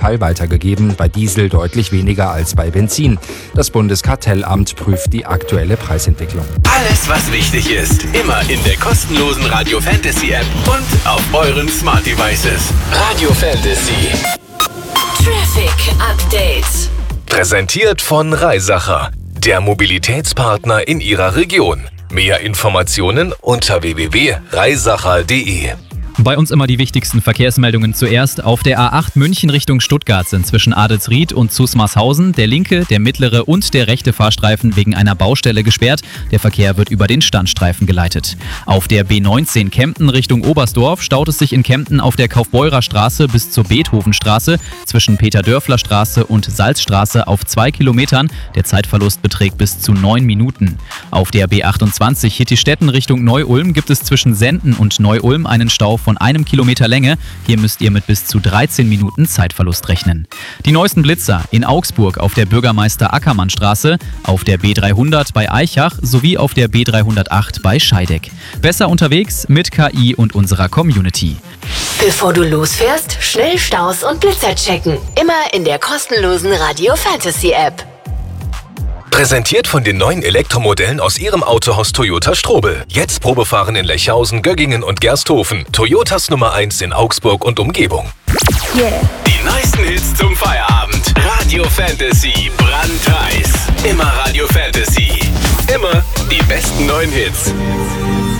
Teil weitergegeben, bei Diesel deutlich weniger als bei Benzin. Das Bundeskartellamt prüft die aktuelle Preisentwicklung. Alles, was wichtig ist, immer in der kostenlosen Radio Fantasy App und auf euren Smart Devices. Radio Fantasy. Traffic Update. Präsentiert von Reisacher, der Mobilitätspartner in Ihrer Region. Mehr Informationen unter www.reisacher.de. Bei uns immer die wichtigsten Verkehrsmeldungen zuerst. Auf der A8 München Richtung Stuttgart sind zwischen Adelsried und Zusmarshausen der linke, der mittlere und der rechte Fahrstreifen wegen einer Baustelle gesperrt. Der Verkehr wird über den Standstreifen geleitet. Auf der B19 Kempten Richtung Oberstdorf staut es sich in Kempten auf der Kaufbeurer Straße bis zur Beethovenstraße zwischen Peter-Dörfler Straße und Salzstraße auf 2 Kilometern. Der Zeitverlust beträgt bis zu 9 Minuten. Auf der B28 Hittistetten Richtung Neu-Ulm gibt es zwischen Senden und Neu-Ulm einen Stau von 1 Kilometer Länge. Hier müsst ihr mit bis zu 13 Minuten Zeitverlust rechnen. Die neuesten Blitzer in Augsburg auf der Bürgermeister-Ackermann-Straße, auf der B300 bei Aichach sowie auf der B308 bei Scheideck. Besser unterwegs mit KI und unserer Community. Bevor du losfährst, schnell Staus und Blitzer checken. Immer in der kostenlosen Radio Fantasy App. Präsentiert von den neuen Elektromodellen aus Ihrem Autohaus Toyota Strobel. Jetzt Probefahren in Lechhausen, Göggingen und Gersthofen. Toyotas Nummer 1 in Augsburg und Umgebung. Yeah. Die neuesten Hits zum Feierabend. Radio Fantasy, brandheiß. Immer Radio Fantasy. Immer die besten neuen Hits.